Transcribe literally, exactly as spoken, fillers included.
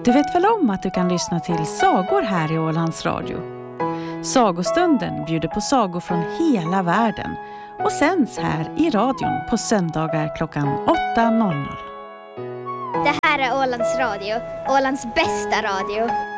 Du vet väl om att du kan lyssna till sagor här i Ålands Radio? Sagostunden bjuder på sagor från hela världen och sänds här i radion på söndagar klockan åtta noll noll. Det här är Ålands Radio, Ålands bästa radio.